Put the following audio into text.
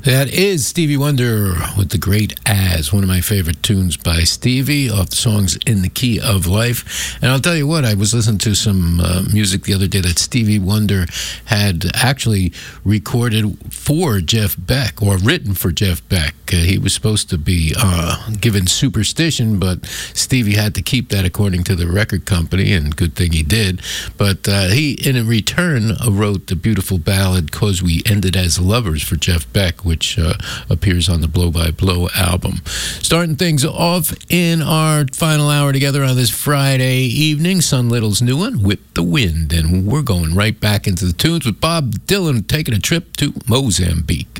That is Stevie Wonder with The Great As, one of my favorite tunes by Stevie off the songs In the Key of Life. And I'll tell you what, I was listening to some music the other day that Stevie Wonder had actually recorded for Jeff Beck, or written for Jeff Beck. He was supposed to be given Superstition, but Stevie had to keep that according to the record company, and good thing he did. But he, in return, wrote the beautiful ballad, 'Cause We Ended as Lovers, for Jeff Beck, which appears on the Blow by Blow album. Starting things off in our final hour together on this Friday evening, Sun Little's new one, With the Wind. And we're going right back into the tunes with Bob Dylan taking a trip to Mozambique.